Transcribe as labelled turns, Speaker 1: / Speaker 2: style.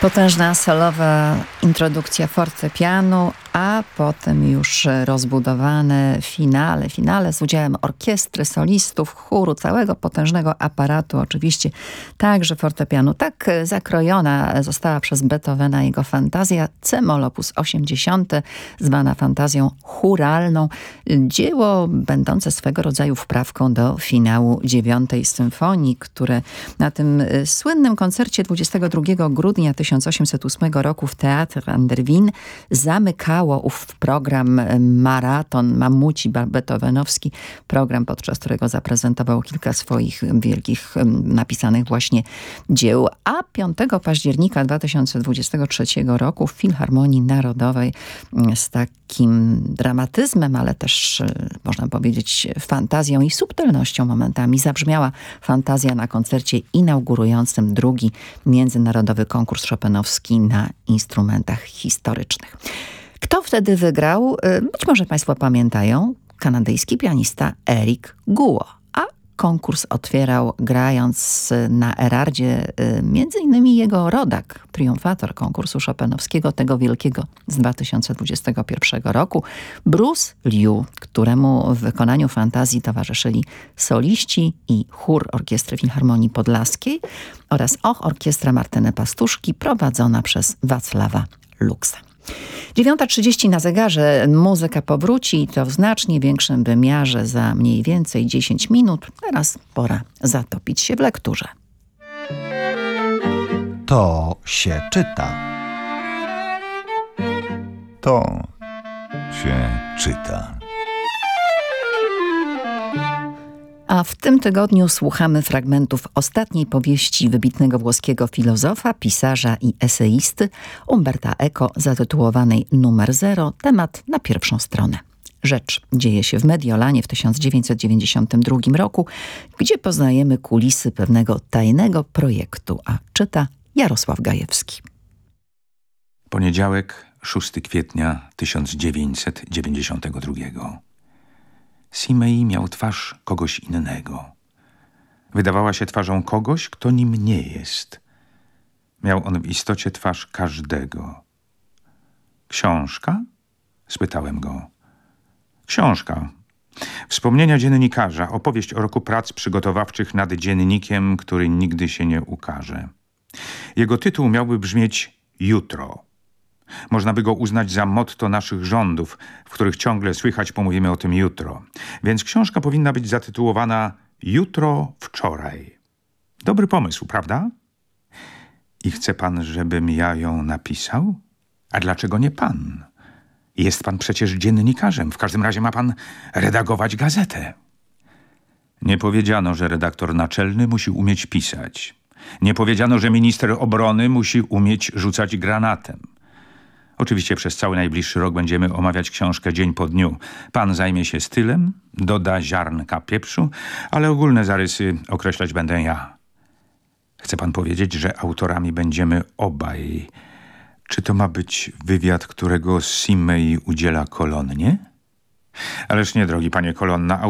Speaker 1: Potężna solowa introdukcja fortepianu, a potem już rozbudowane finale z udziałem orkiestry, solistów, chóru, całego potężnego aparatu, oczywiście także fortepianu. Tak zakrojona została przez Beethovena jego fantazja C-moll op. 80, zwana fantazją chóralną. Dzieło będące swego rodzaju wprawką do finału 9. symfonii, które na tym słynnym koncercie 22 grudnia 1808 roku w Teatr an der Wien zamykało ów program maraton mamuci beethovenowski, program, podczas którego zaprezentował kilka swoich wielkich napisanych właśnie dzieł, a 5 października 2023 roku w Filharmonii Narodowej z takim dramatyzmem, ale też można powiedzieć fantazją i subtelnością momentami zabrzmiała fantazja na koncercie inaugurującym drugi międzynarodowy konkurs chopinowski na instrumentach historycznych. Kto wtedy wygrał? Być może Państwo pamiętają, kanadyjski pianista Eric Guo, a konkurs otwierał grając na Erardzie między innymi jego rodak, triumfator konkursu chopinowskiego, tego wielkiego z 2021 roku, Bruce Liu, któremu w wykonaniu fantazji towarzyszyli soliści i chór Orkiestry Filharmonii Podlaskiej oraz orkiestra Martyny Pastuszki prowadzona przez Wacława Luksa. 9:30 na zegarze, muzyka powróci, to w znacznie większym wymiarze za mniej więcej 10 minut. Teraz pora zatopić się w lekturze.
Speaker 2: To się czyta.
Speaker 3: To się czyta.
Speaker 1: A w tym tygodniu słuchamy fragmentów ostatniej powieści wybitnego włoskiego filozofa, pisarza i eseisty Umberta Eco, zatytułowanej Numer 0, temat na pierwszą stronę. Rzecz dzieje się w Mediolanie w 1992 roku, gdzie poznajemy kulisy pewnego tajnego projektu, a czyta Jarosław Gajewski.
Speaker 4: Poniedziałek, 6 kwietnia 1992. Simei miał twarz kogoś innego. Wydawała się twarzą kogoś, kto nim nie jest. Miał on w istocie twarz każdego. Książka? Spytałem go. Książka. Wspomnienia dziennikarza, opowieść o roku prac przygotowawczych nad dziennikiem, który nigdy się nie ukaże. Jego tytuł miałby brzmieć Jutro. Można by go uznać za motto naszych rządów, w których ciągle słychać pomówimy o tym jutro. Więc książka powinna być zatytułowana Jutro wczoraj. Dobry pomysł, prawda? I chce pan, żebym ja ją napisał? A dlaczego nie pan? Jest pan przecież dziennikarzem. W każdym razie ma pan redagować gazetę. Nie powiedziano, że redaktor naczelny musi umieć pisać. Nie powiedziano, że minister obrony musi umieć rzucać granatem. Oczywiście przez cały najbliższy rok będziemy omawiać książkę dzień po dniu. Pan zajmie się stylem, doda ziarnka pieprzu, ale ogólne zarysy określać będę ja. Chce pan powiedzieć, że autorami będziemy obaj. Czy to ma być wywiad, którego Simei udziela Kolonnie? Ależ nie, drogi panie Kolonna,